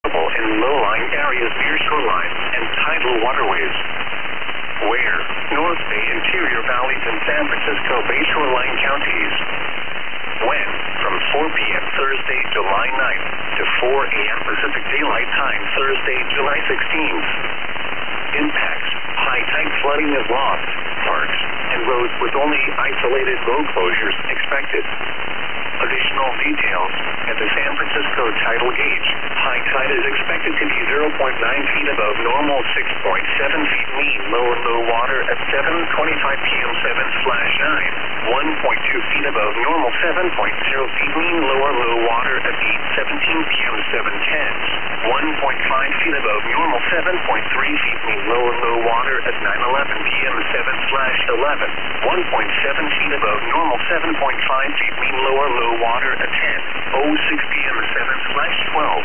possible in low-lying areas near shorelines and tidal waterways. Where? North Bay interior valleys in San Francisco Bay shoreline counties. When? From 4 p.m. Thursday, July 9th to 4 a.m. Pacific Daylight Time Thursday, July 16th. Impacts: high tide flooding of lofts, parks, and roads with only isolated road closures expected. Additional details: at the San Francisco tidal gauge, high tide is expected to be 0.9 feet above normal, 6.7 feet mean low water at 7:25 p.m. 7/9, 1.2 feet above normal, 7.0 feet mean low water at 8:17 p.m. 7/10, 1.5 feet above normal, 7.3 feet mean low water at 9:11 p.m. 7/11, 1.7 feet above normal, 7.5 feet mean low water at 10:06 p.m. 7/12,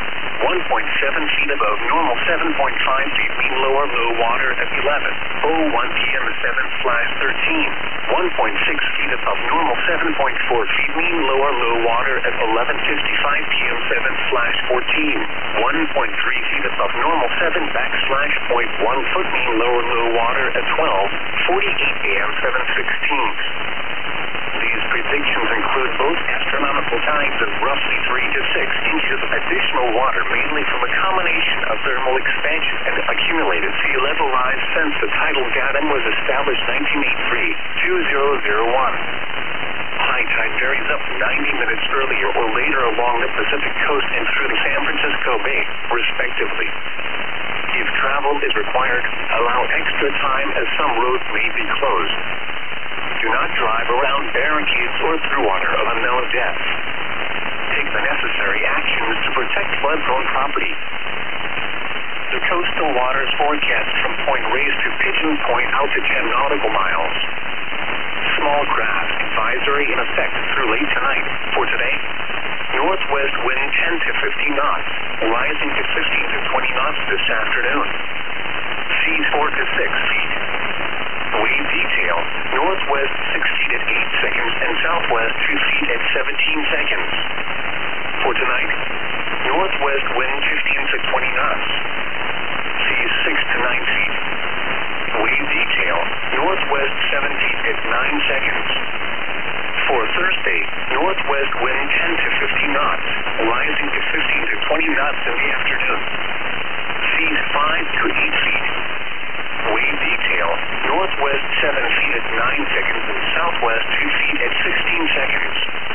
1.7 feet above normal, 7.5 feet mean low water at 11:01 p.m. 7/13, 1.6 feet above normal, 7.4 feet mean low water at 11:55 p.m. 7/14, 1.3 feet above normal, 7.1 foot mean low water at 12:48 a.m. 7/16. These predictions include both astronomical tides of roughly 3 to 6 inches of additional water, mainly from a combination of thermal expansion and accumulated sea level rise since the tidal datum was established 1983-2001. High tide varies up to 90 minutes earlier or later along the Pacific coast and through the San Francisco Bay, respectively. If travel is required, allow extra time as some roads may be closed. Do not drive around barricades or through water of unknown depth. Take the necessary actions to protect flood-prone property. The coastal waters forecast from Point Reyes to Pigeon Point out to 10 nautical miles. Small craft advisory in effect through late tonight. For today, northwest wind 10 to 15 knots, rising to 15 to 20 knots this afternoon. Seas 4 to 6 feet. Wave detail: northwest 6 feet at 8 seconds and southwest 2 feet at 17 seconds. For tonight, northwest wind 15 to 20 knots. Seas 6 to 9 feet. Wave detail: northwest 7 feet at 9 seconds. For Thursday, northwest wind 10 to 15 knots, rising to 15 to 20 knots in the afternoon. Seas 5 to 8 feet. Wave detail: northwest 7 feet at 9 seconds and southwest 2 feet at 16 seconds.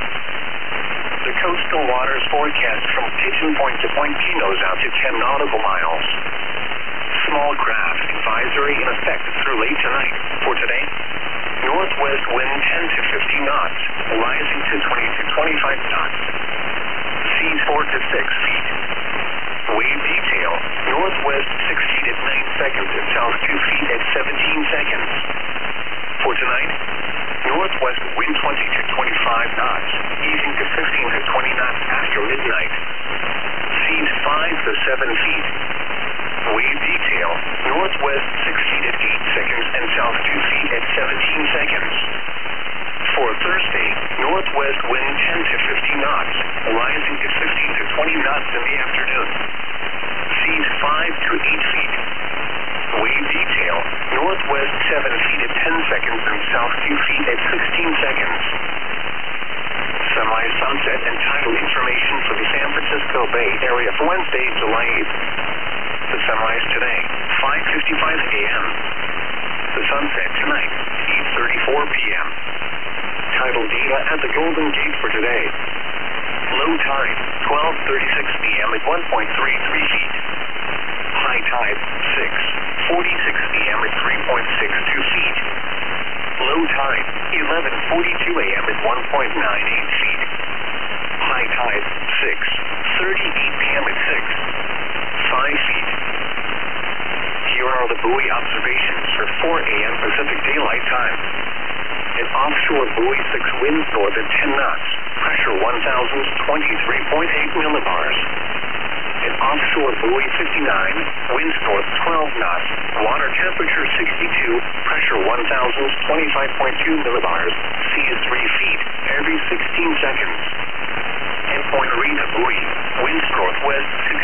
The coastal waters forecast from Pigeon Point to Point Pinos out to 10 nautical miles. Small craft advisory in effect through late tonight. For today, northwest wind 10 to 15 knots, rising to 20 to 25 knots. Seas 4 to 6 feet. Wave detail: northwest 6 feet at 9 seconds and south 2 feet at 17 seconds. For tonight, northwest wind 20 to 25 knots, easing to 15 to 20 knots after midnight. Seas 5 to 7 feet. Wave detail: northwest 6 feet at 8 seconds and south 2 feet at 17 seconds. For Thursday, northwest wind 10 to 15 knots, rising to 15 to 20 knots in the afternoon. Seas 5 to 8 feet. Wave detail: northwest 7 feet at 10 seconds and south 2 feet at 16 seconds. Semi-sunset and tidal information for the San Francisco Bay Area for Wednesday, July 8th. The sunrise today, 5:55 a.m. The sunset tonight, 8:34 p.m. Tidal data at the Golden Gate for today. Low tide, 12:36 p.m. at 1.33 feet. High tide, 6:46 p.m. at 3.62 feet. Low tide, 11:42 a.m. at 1.98 feet. High tide, 6:38 p.m. at 5 feet. Here are the buoy observations for 4 a.m. Pacific Daylight Time. At offshore buoy 6, winds north at 10 knots, pressure 1,023.8 millibars. At offshore buoy 59, winds north 12 knots, water temperature 62, pressure 1,025.2 millibars, sea is 3 feet every 16 seconds. At Point Rita buoy, winds northwest